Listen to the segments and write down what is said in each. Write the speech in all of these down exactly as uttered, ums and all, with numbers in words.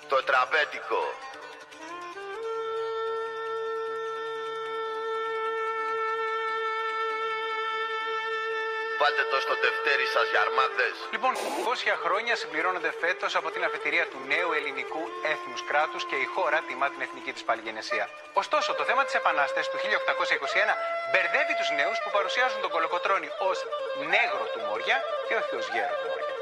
Το τραπέτικο. Βάλτε το στο τευτέρι σας, γιαρμάδες. Λοιπόν, διακόσια χρόνια συμπληρώνονται φέτος από την αφετηρία του νέου ελληνικού έθνους κράτους και η χώρα τιμά την εθνική της παλιγενεσία. Ωστόσο, το θέμα της Επανάστασης του χίλια οκτακόσια είκοσι ένα μπερδεύει τους νέους που παρουσιάζουν τον Κολοκοτρώνη ως νέγρο του Μόρια και όχι ως γέρο του Μόρια.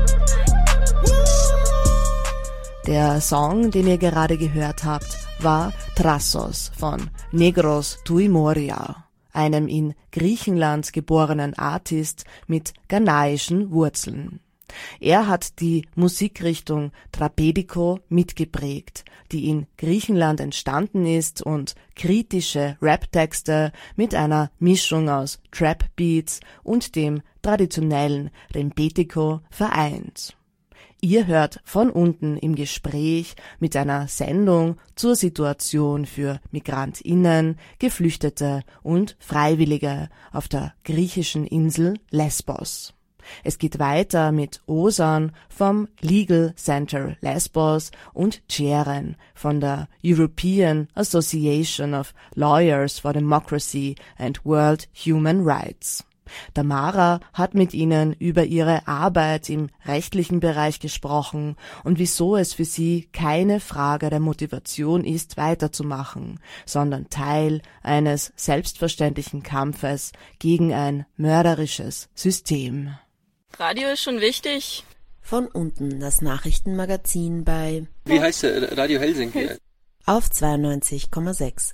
Der Song, den ihr gerade gehört habt, war Trassos von Negros Tui Moria, einem in Griechenland geborenen Artist mit ghanaischen Wurzeln. Er hat die Musikrichtung Trapedico mitgeprägt, die in Griechenland entstanden ist und kritische Rap-Texte mit einer Mischung aus Trap-Beats und dem traditionellen Rempetico vereint. Ihr hört von unten im Gespräch mit einer Sendung zur Situation für MigrantInnen, Geflüchtete und Freiwillige auf der griechischen Insel Lesbos. Es geht weiter mit Ozan vom Legal Center Lesbos und Ceren von der European Association of Lawyers for Democracy and World Human Rights. Tamara hat mit ihnen über ihre Arbeit im rechtlichen Bereich gesprochen und wieso es für sie keine Frage der Motivation ist, weiterzumachen, sondern Teil eines selbstverständlichen Kampfes gegen ein mörderisches System. Radio ist schon wichtig. Von unten das Nachrichtenmagazin bei... Wie heißt der? Radio Helsinki? Auf zweiundneunzig Komma sechs.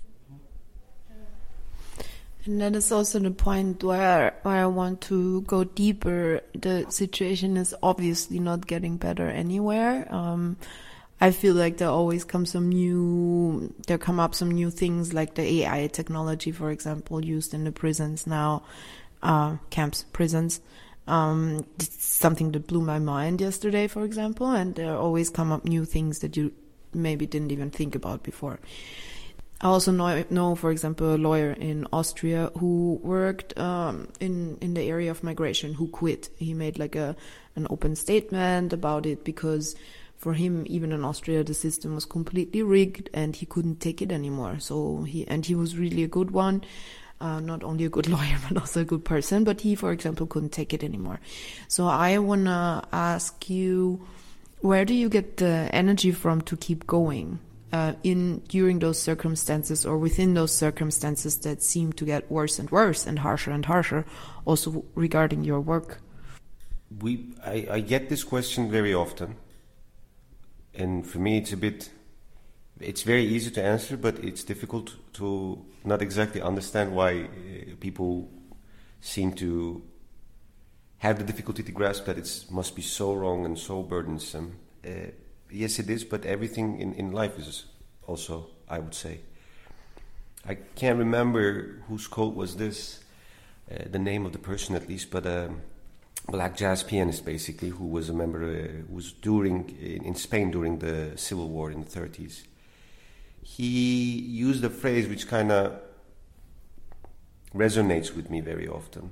And that is also the point where, where I want to go deeper. The situation is obviously not getting better anywhere. Um, I feel like there always come some new, there come up some new things like the A I technology, for example, used in the prisons now, uh, camps, prisons. Um, it's something that blew my mind yesterday, for example, and there always come up new things that you maybe didn't even think about before. I also know, know, for example, a lawyer in Austria who worked um, in in the area of migration, who quit. He made like a an open statement about it because for him, even in Austria, the system was completely rigged and he couldn't take it anymore. So he and he was really a good one, uh, not only a good lawyer but also a good person. But he, for example, couldn't take it anymore. So I wanna ask you, where do you get the energy from to keep going? Uh, in during those circumstances or within those circumstances that seem to get worse and worse and harsher and harsher, also regarding your work? We, I, I get this question very often, and for me it's a bit, it's very easy to answer, but it's difficult to not exactly understand why uh, people seem to have the difficulty to grasp that it must be so wrong and so burdensome. Uh, Yes, it is, but everything in, in life is also, I would say. I can't remember whose quote was this, uh, the name of the person at least, but a black jazz pianist basically, who was a member, uh, who was during, in, in Spain during the Civil War in the thirties. He used a phrase which kind of resonates with me very often,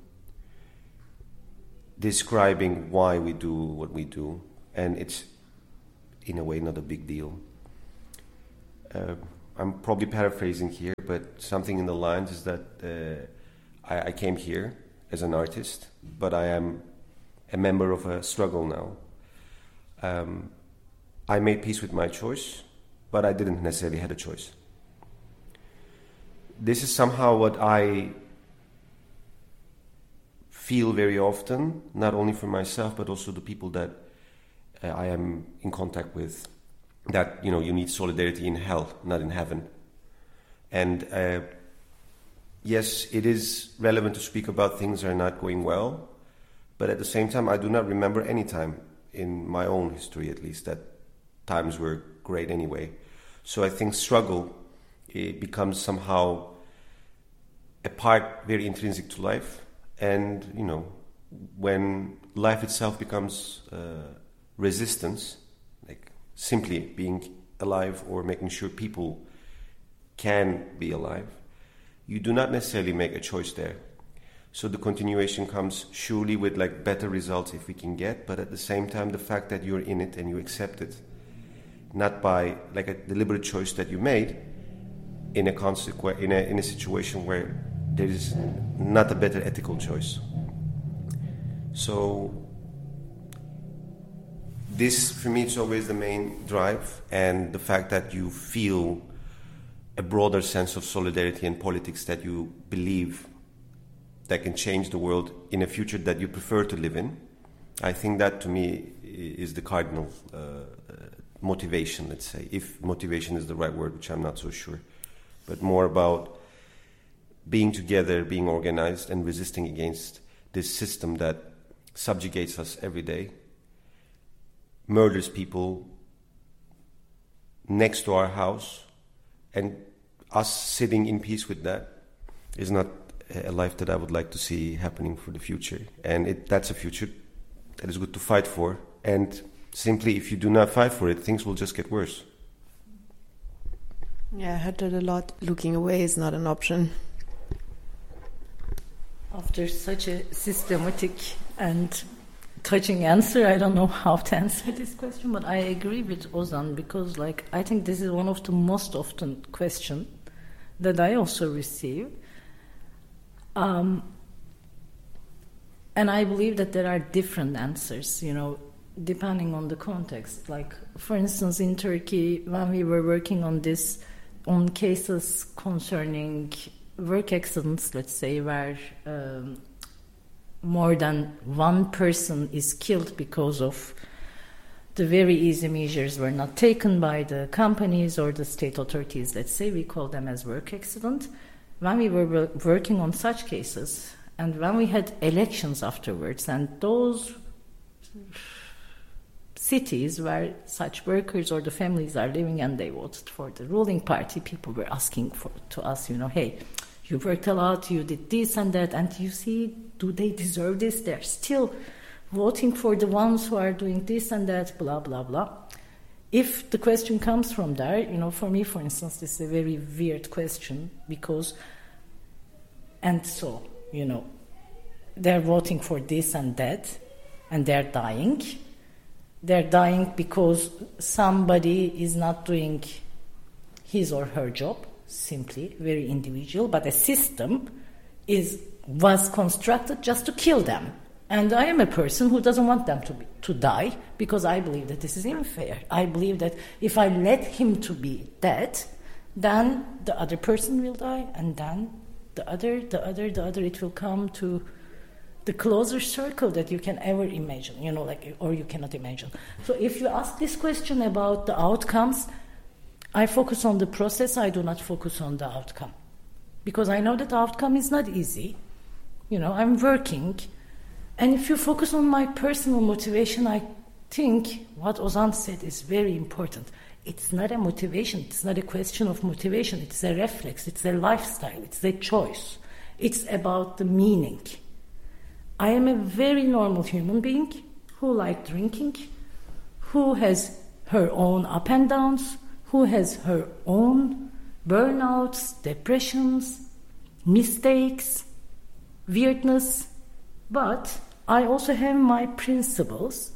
describing why we do what we do, and it's in a way not a big deal. Uh, I'm probably paraphrasing here, but something in the lines is that uh, I, I came here as an artist, but I am a member of a struggle now. Um, I made peace with my choice, but I didn't necessarily have a choice. This is somehow what I feel very often, not only for myself, but also the people that Uh, I am in contact with, that, you know, you need solidarity in hell, not in heaven. And uh, yes, it is relevant to speak about things that are not going well, but at the same time, I do not remember any time in my own history, at least, that times were great anyway. So I think struggle, it becomes somehow a part very intrinsic to life, and, you know, when life itself becomes Uh, resistance, like simply being alive or making sure people can be alive, you do not necessarily make a choice there. So the continuation comes surely with like better results if we can get, but at the same time the fact that you're in it and you accept it not by like a deliberate choice that you made in a consequ- in a in a situation where there is not a better ethical choice. So this, for me, it's always the main drive, and the fact that you feel a broader sense of solidarity and politics that you believe that can change the world in a future that you prefer to live in. I think that, to me, is the cardinal uh, motivation, let's say, if motivation is the right word, which I'm not so sure, but more about being together, being organized, and resisting against this system that subjugates us every day, murders people next to our house, and us sitting in peace with that is not a life that I would like to see happening for the future. And it, that's a future that is good to fight for. And simply, if you do not fight for it, things will just get worse. Yeah, I heard that a lot. Looking away is not an option. After such a systematic and touching answer, I don't know how to answer this question, but I agree with Ozan, because like I think this is one of the most often questions that I also receive. Um, and I believe that there are different answers, you know, depending on the context. Like, for instance, in Turkey, when we were working on this, on cases concerning work accidents, let's say, where um, more than one person is killed because of the very easy measures were not taken by the companies or the state authorities, let's say, we call them as work accident. When we were working on such cases, and when we had elections afterwards, and those cities where such workers or the families are living and they voted for the ruling party, people were asking for, to us, you know, hey, you worked a lot, you did this and that, and you see, do they deserve this? They're still voting for the ones who are doing this and that, blah, blah, blah. If the question comes from there, you know, for me, for instance, this is a very weird question, because, and so, you know, they're voting for this and that, and they're dying. They're dying because somebody is not doing his or her job, simply, very individual, but a system is was constructed just to kill them. And I am a person who doesn't want them to be, to die, because I believe that this is unfair. I believe that if I let him to be dead, then the other person will die, and then the other, the other, the other, it will come to the closer circle that you can ever imagine, you know, like, or you cannot imagine. So if you ask this question about the outcomes, I focus on the process, I do not focus on the outcome. Because I know that the outcome is not easy. You know, I'm working. And if you focus on my personal motivation, I think what Ozan said is very important. It's not a motivation. It's not a question of motivation. It's a reflex. It's a lifestyle. It's a choice. It's about the meaning. I am a very normal human being who likes drinking, who has her own up and downs, who has her own burnouts, depressions, mistakes, weirdness, but I also have my principles,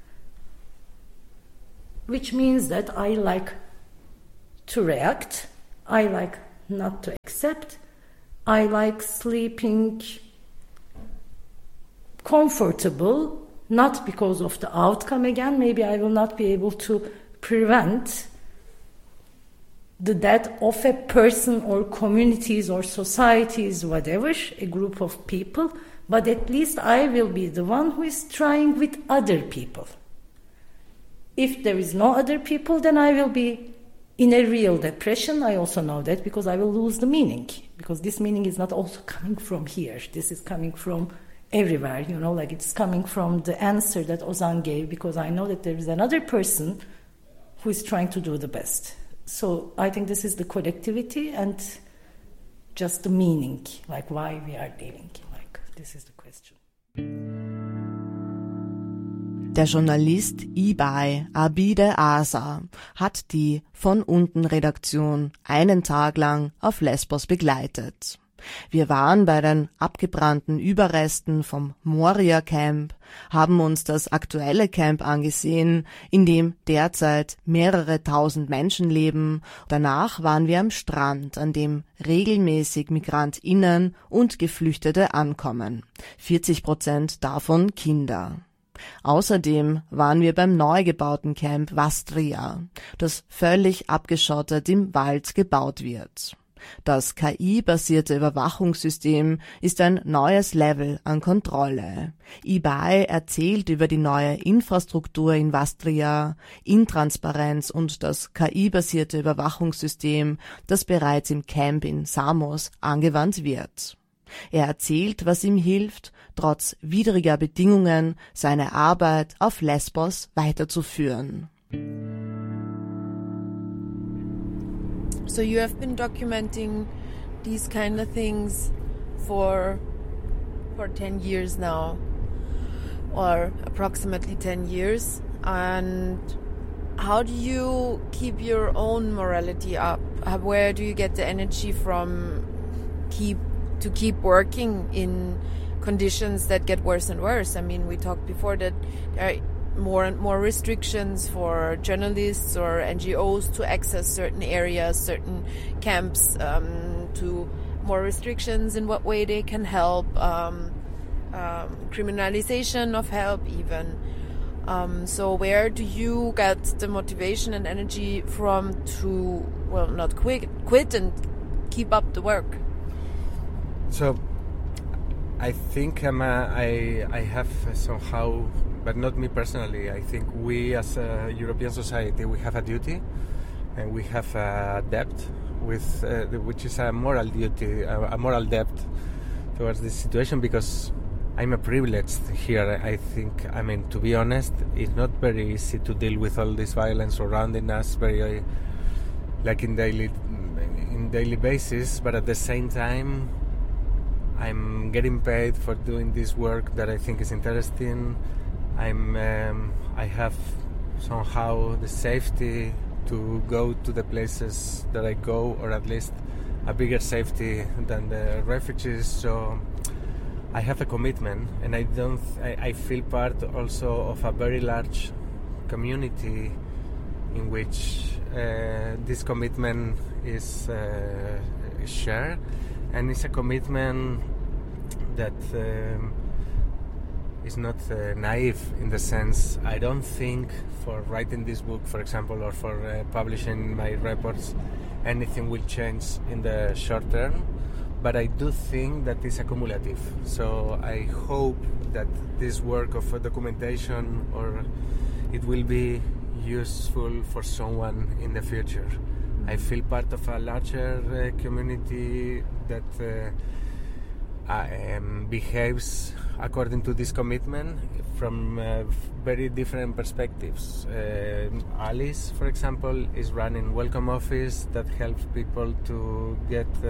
which means that I like to react, I like not to accept, I like sleeping comfortable, not because of the outcome again, maybe I will not be able to prevent the death of a person or communities or societies, whatever, a group of people, but at least I will be the one who is trying with other people. If there is no other people, then I will be in a real depression. I also know that because I will lose the meaning, because this meaning is not also coming from here. This is coming from everywhere, you know, like it's coming from the answer that Ozan gave, because I know that there is another person who is trying to do the best. So I think this is the collectivity and just the meaning, like why we are living. Like this is the question. Der Journalist Ibay Abide Asa hat die Von unten Redaktion einen Tag lang auf Lesbos begleitet. Wir waren bei den abgebrannten Überresten vom Moria Camp, haben uns das aktuelle Camp angesehen, in dem derzeit mehrere tausend Menschen leben. Danach waren wir am Strand, an dem regelmäßig MigrantInnen und Geflüchtete ankommen. vierzig Prozent davon Kinder. Außerdem waren wir beim neu gebauten Camp Vastria, das völlig abgeschottet im Wald gebaut wird. Das K I-basierte Überwachungssystem ist ein neues Level an Kontrolle. eBay erzählt über die neue Infrastruktur in Vastria, Intransparenz und das K I-basierte Überwachungssystem, das bereits im Camp in Samos angewandt wird. Er erzählt, was ihm hilft, trotz widriger Bedingungen seine Arbeit auf Lesbos weiterzuführen. So you have been documenting these kind of things for for ten years now, or approximately ten years. And how do you keep your own morality up? Where do you get the energy from keep to keep working in conditions that get worse and worse? I mean, we talked before that there are more and more restrictions for journalists or N G Os to access certain areas, certain camps, um, to more restrictions in what way they can help, um, um, criminalization of help even. Um, so where do you get the motivation and energy from to, well, not quit, quit and keep up the work? So I think um, uh, I, I have somehow, but not me personally, I think we as a European society, we have a duty and we have a debt, with uh, which is a moral duty, a, a moral debt towards this situation, because I'm a privileged here. I think, I mean, to be honest, it's not very easy to deal with all this violence surrounding us, very, like in daily, in daily basis, but at the same time, I'm getting paid for doing this work that I think is interesting. I'm, um, I have somehow the safety to go to the places that I go, or at least a bigger safety than the refugees. So I have a commitment, and I don't. I, I feel part also of a very large community in which uh, this commitment is, uh, is shared, and it's a commitment that. Um, is not uh, naive in the sense, I don't think for writing this book, for example, or for uh, publishing my reports, anything will change in the short term, but I do think that it's accumulative. So I hope that this work of uh, documentation, or it will be useful for someone in the future. I feel part of a larger uh, community that uh, um, behaves according to this commitment from uh, very different perspectives. Uh, Alice, for example, is running Welcome Office that helps people to get uh,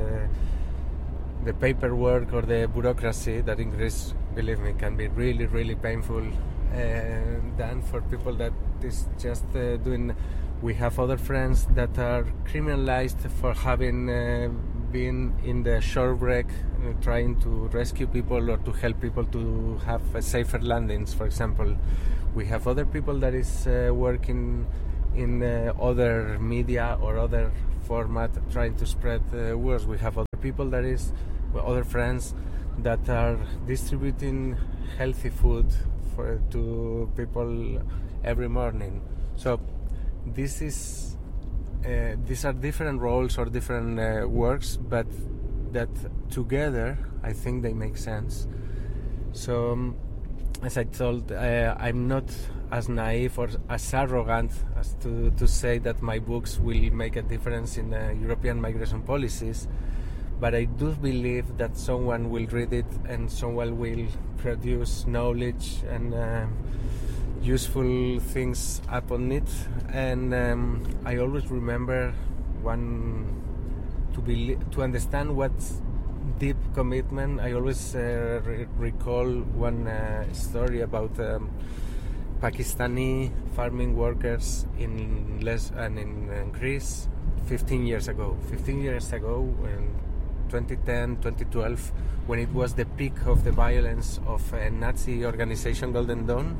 the paperwork or the bureaucracy that in Greece, believe me, can be really, really painful. And then for people that is just uh, doing, we have other friends that are criminalized for having uh, been in the shore wreck, uh, trying to rescue people or to help people to have uh, safer landings, for example. We have other people that is uh, working in uh, other media or other format, trying to spread uh, words. We have other people that is, well, other friends that are distributing healthy food for to people every morning. So this is uh, these are different roles or different uh, works, but that together I think they make sense. So um, as I told, uh, I'm not as naive or as arrogant as to, to say that my books will make a difference in uh, European migration policies, but I do believe that someone will read it and someone will produce knowledge and uh, useful things upon it. And um, I always remember one to be to understand what's deep commitment. I always uh, re- recall one uh, story about um, Pakistani farming workers in Les and in uh, Greece fifteen years ago. fifteen years ago, when twenty ten, twenty twelve, when it was the peak of the violence of a Nazi organization, Golden Dawn,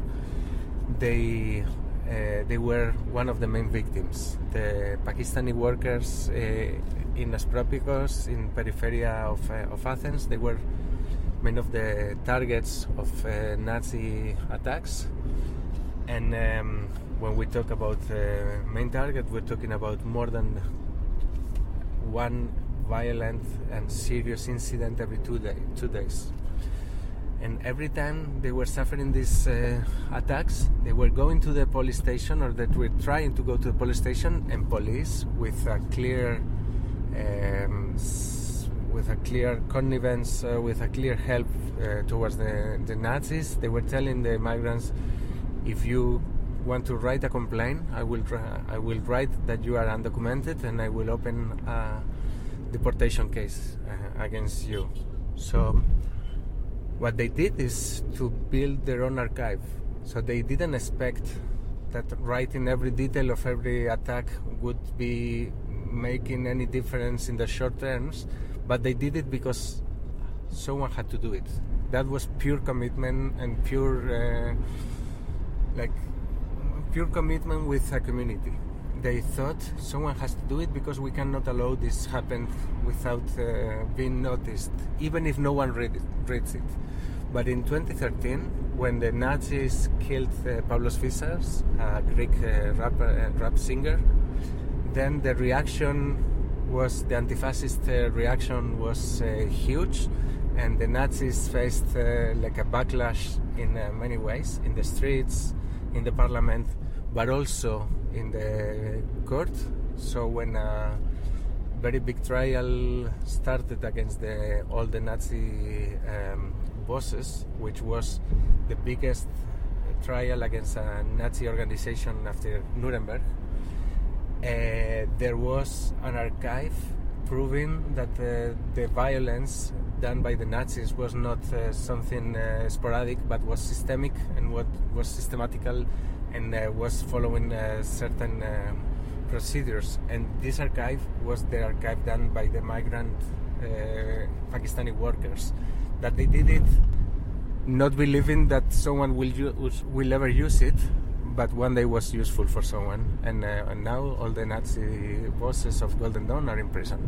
they uh, they were one of the main victims. The Pakistani workers uh, in Aspropyrgos, in peripheria of uh, of Athens, they were many of the targets of uh, Nazi attacks. And um, when we talk about uh, main target, we're talking about more than one violent and serious incident every two, day, two days. And every time they were suffering these uh, attacks, they were going to the police station, or that were trying to go to the police station, and police, with a clear, um, s- with a clear connivance, uh, with a clear help uh, towards the, the Nazis, they were telling the migrants, if you want to write a complaint, I will I will write that you are undocumented, and I will open a deportation case uh, against you. So what they did is to build their own archive. So they didn't expect that writing every detail of every attack would be making any difference in the short terms, but they did it because someone had to do it. That was pure commitment and pure uh, like pure commitment with a community. They thought someone has to do it because we cannot allow this happen without uh, being noticed, even if no one read it, reads it. But in twenty thirteen, when the Nazis killed uh, Pavlos Fyssas, a Greek uh, rapper, uh, rap singer, then the reaction was, the anti-fascist uh, reaction was uh, huge, and the Nazis faced uh, like a backlash in uh, many ways, in the streets, in the parliament, but also in the court. So when a very big trial started against the, all the Nazi um, bosses, which was the biggest trial against a Nazi organization after Nuremberg, uh, there was an archive proving that uh, the violence done by the Nazis was not uh, something uh, sporadic, but was systemic, and what was systematical, and uh, was following uh, certain uh, procedures. And this archive was the archive done by the migrant uh, Pakistani workers. That they did it not believing that someone will use, will ever use it, but one day was useful for someone. And, uh, and now all the Nazi bosses of Golden Dawn are in prison.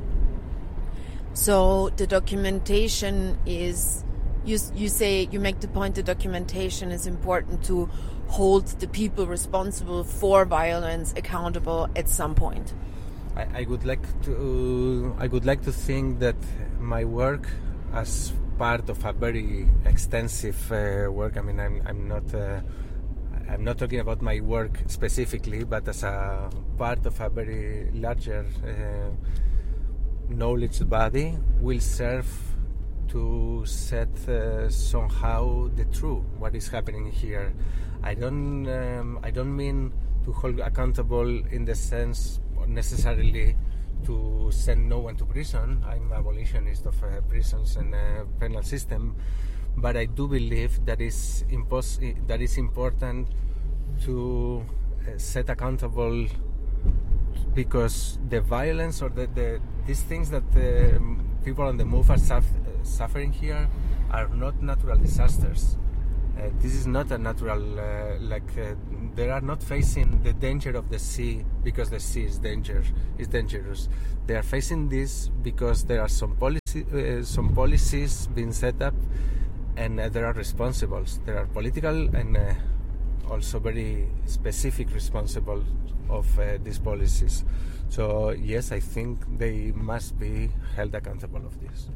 So the documentation is, you you say, you make the point, the documentation is important to hold the people responsible for violence accountable at some point. I, I would like to I would like to think that my work, as part of a very extensive uh, work, I mean, I'm I'm not uh, I'm not talking about my work specifically, but as a part of a very larger Uh, knowledge body, will serve to set uh, somehow the truth, what is happening here. I don't um, I don't mean to hold accountable in the sense necessarily to send no one to prison. I'm an abolitionist of uh, prisons and uh, penal system, but I do believe that is impos- that is important to uh, set accountable, because the violence or the, the these things that the people on the move are suff- suffering here are not natural disasters. Uh, this is not a natural, uh, like uh, they are not facing the danger of the sea because the sea is danger is dangerous. They are facing this because there are some policy, uh, some policies being set up, and uh, there are responsibles. There are political and uh, also very specific responsible of uh, these policies. So yes, I think they must be held accountable of this.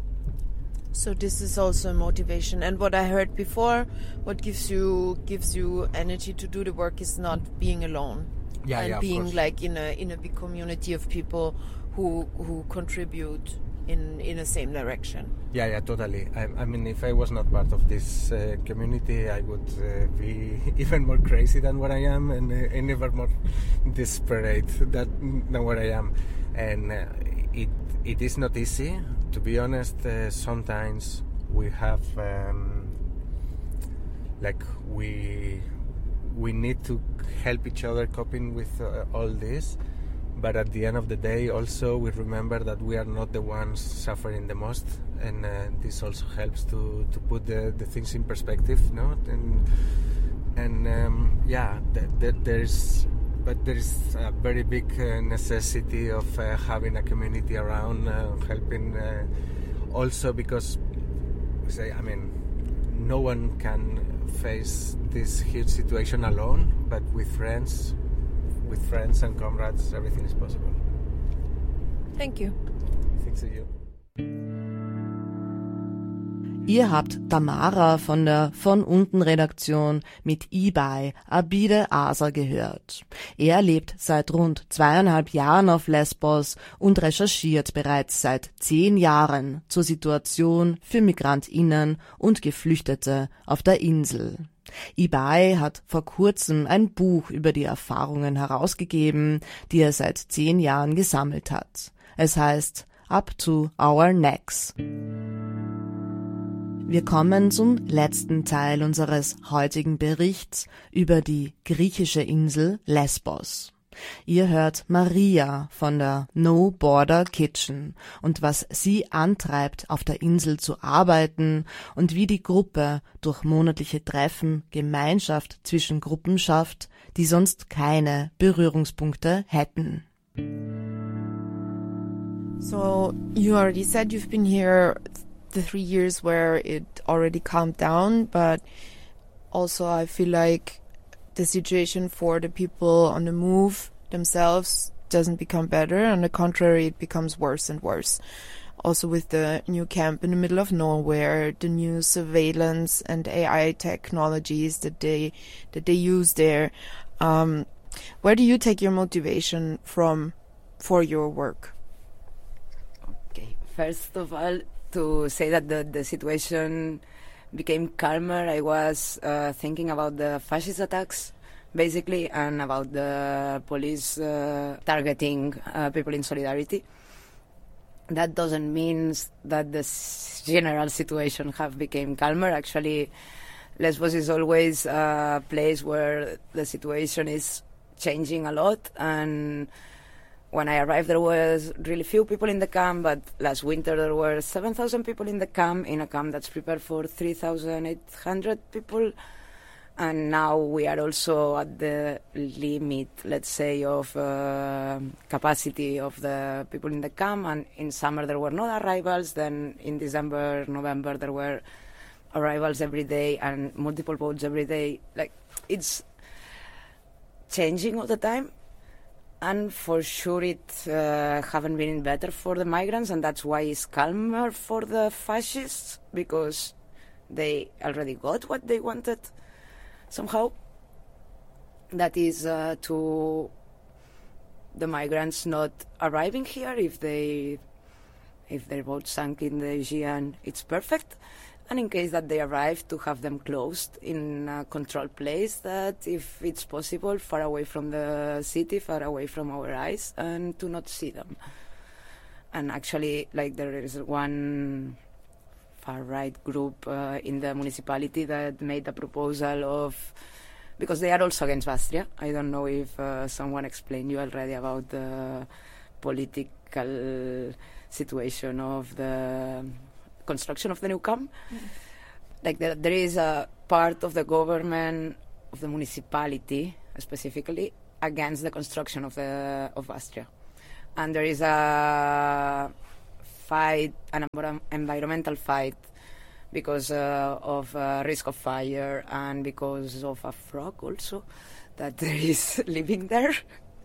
So this is also a motivation. And what I heard before, what gives you gives you energy to do the work is not being alone. Yeah, and yeah, being like in a in a big community of people who who contribute in in the same direction. Yeah, yeah, totally. I, I mean, if I was not part of this uh, community, I would uh, be even more crazy than what I am, and, uh, and even more desperate that, than what I am. And uh, it it is not easy, to be honest. Uh, sometimes we have, um, like, we we need to help each other coping with uh, all this. but at the end of the day, also we remember that we are not the ones suffering the most, and uh, this also helps to, to put the, the things in perspective, no? And and um, yeah, th- th- there is, but there is a very big uh, necessity of uh, having a community around uh, helping. Uh, also, because say, I mean, no one can face this huge situation alone, but with friends, with friends and comrades, everything is possible. Thank you. Thanks to you. Ihr habt Tamara von der Von Unten Redaktion mit Ibai Abide Asa gehört. Er lebt seit rund zweieinhalb Jahren auf Lesbos und recherchiert bereits seit zehn Jahren zur Situation für MigrantInnen und Geflüchtete auf der Insel. Ibai hat vor kurzem ein Buch über die Erfahrungen herausgegeben, die er seit zehn Jahren gesammelt hat. Es heißt Up to Our Necks. Wir kommen zum letzten Teil unseres heutigen Berichts über die griechische Insel Lesbos. Ihr hört Maria von der No Border Kitchen und was sie antreibt, auf der Insel zu arbeiten und wie die Gruppe durch monatliche Treffen Gemeinschaft zwischen Gruppen schafft, die sonst keine Berührungspunkte hätten. So, you already said you've been here the three years where it already calmed down, but also I feel like the situation for the people on the move themselves doesn't become better. On the contrary, it becomes worse and worse. Also with the new camp in the middle of nowhere, the new surveillance and A I technologies that they that they use there. Um, where do you take your motivation from for your work? Okay, first of all, to say that the, the situation became calmer, I was uh, thinking about the fascist attacks, basically, and about the police uh, targeting uh, people in solidarity. That doesn't mean that the general situation have become calmer. Actually, Lesbos is always a place where the situation is changing a lot, and when I arrived, there was really few people in the camp, but last winter there were seven thousand people in the camp, in a camp that's prepared for three thousand eight hundred people. And now we are also at the limit, let's say, of uh, capacity of the people in the camp. And in summer there were no arrivals. Then in December, November, there were arrivals every day and multiple boats every day. Like, it's changing all the time. And for sure it uh, haven't been better for the migrants, and that's why it's calmer for the fascists, because they already got what they wanted somehow. That is uh, to the migrants not arriving here. If they, if their boat sank in the Aegean, it's perfect. And in case that they arrive, to have them closed in a controlled place that, if it's possible, far away from the city, far away from our eyes, and to not see them. And actually, like, there is one far-right group uh, in the municipality that made a proposal of, because they are also against Bastria. I don't know if uh, someone explained you already about the political situation of the construction of the new camp. Mm. Like there, there is a part of the government, of the municipality specifically, against the construction of the of Bastria, and there is a fight, an environmental fight, because uh, of uh, risk of fire and because of a frog also that there is living there,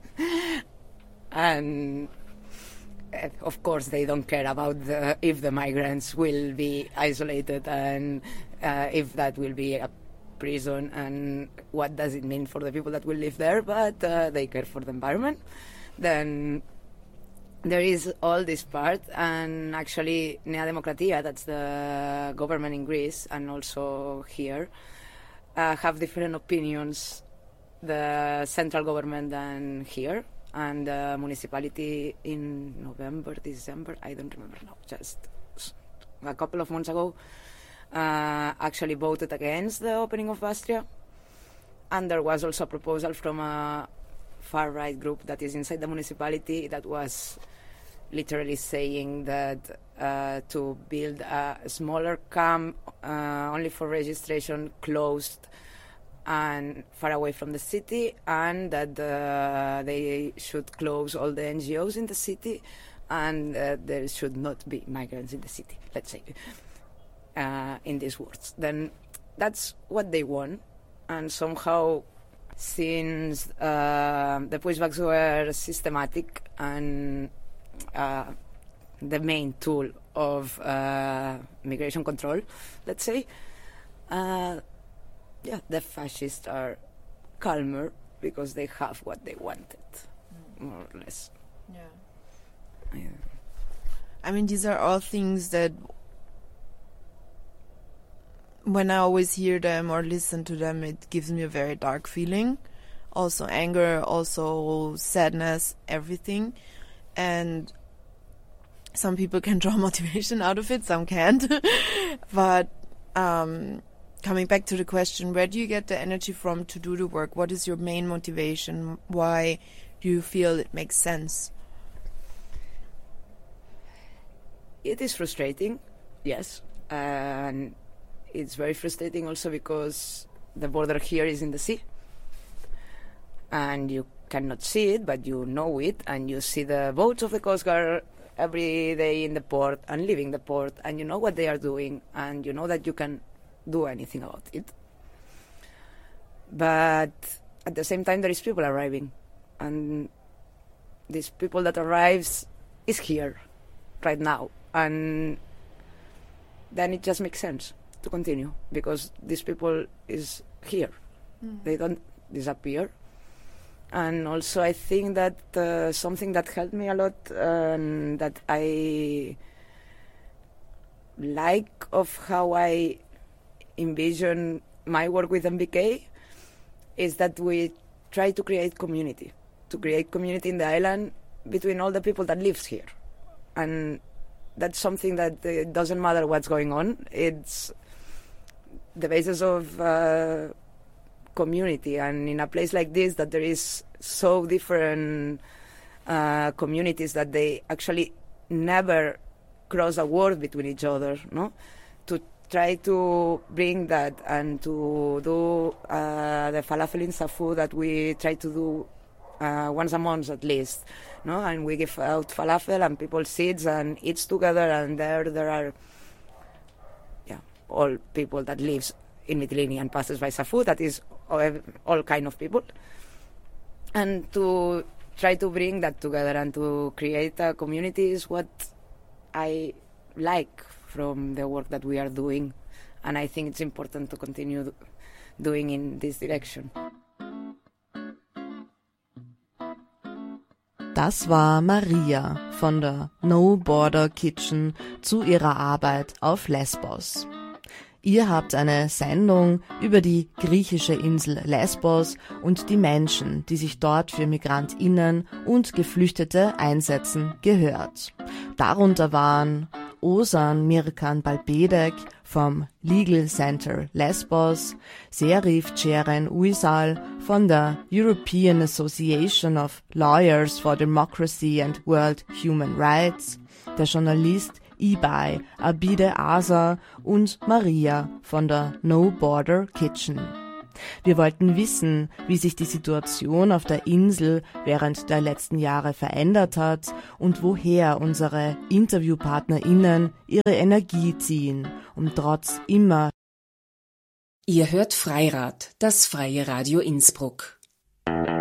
and Uh, of course, they don't care about the, if the migrants will be isolated and uh, if that will be a prison and what does it mean for the people that will live there, but uh, they care for the environment. Then there is all this part, and actually Nea Demokratia, that's the government in Greece and also here, uh, have different opinions, the central government than here. And the uh, municipality in November, December, I don't remember now, just a couple of months ago, uh, actually voted against the opening of Bastria. And there was also a proposal from a far-right group that is inside the municipality that was literally saying that uh, to build a smaller camp uh, only for registration, closed and far away from the city, and that uh, they should close all the N G Os in the city, and uh, there should not be migrants in the city, let's say, uh, in these words. Then that's what they want, and somehow since uh, the pushbacks were systematic and uh, the main tool of uh, migration control, let's say, uh, yeah, the fascists are calmer because they have what they wanted, mm. more or less. Yeah. yeah. I mean, these are all things that when I always hear them or listen to them, it gives me a very dark feeling. Also anger, also sadness, everything. And some people can draw motivation out of it, some can't. But um, coming back to the question, where do you get the energy from to do the work? What is your main motivation? Why do you feel it makes sense? It is frustrating, yes. And it's very frustrating also because the border here is in the sea. And you cannot see it, but you know it, and you see the boats of the Coast Guard every day in the port and leaving the port, and you know what they are doing, and you know that you can do anything about it. But at the same time, there is people arriving, and these people that arrives is here right now, and then it just makes sense to continue because these people is here. Mm. They don't disappear. And also I think that uh, something that helped me a lot and um, that I like of how I envision my work with M B K is that we try to create community, to create community in the island between all the people that lives here. And that's something that uh, doesn't matter what's going on. It's the basis of uh, community, and in a place like this that there is so different uh, communities that they actually never cross a word between each other, no? To try to bring that and to do uh, the falafel in Safu that we try to do uh, once a month at least, no? And we give out falafel and people sit and eat together, and there there are yeah all people that lives in Mytilene and passes by Safu, that is all, all kind of people. And to try to bring that together and to create a community is what I like from the work that we are doing. And I think it's important to continue doing in this direction. Das war Maria von der No Border Kitchen zu ihrer Arbeit auf Lesbos. Ihr habt eine Sendung über die griechische Insel Lesbos und die Menschen, die sich dort für MigrantInnen und Geflüchtete einsetzen, gehört. Darunter waren Ozan Mirkan Balbedek vom Legal Center Lesbos, Serif Ceren Uysal von der European Association of Lawyers for Democracy and World Human Rights, der Journalist Ibai Abide Asa und Maria von der No Border Kitchen. Wir wollten wissen, wie sich die Situation auf der Insel während der letzten Jahre verändert hat und woher unsere InterviewpartnerInnen ihre Energie ziehen, um trotz immer. Ihr hört Freirad, das freie Radio Innsbruck.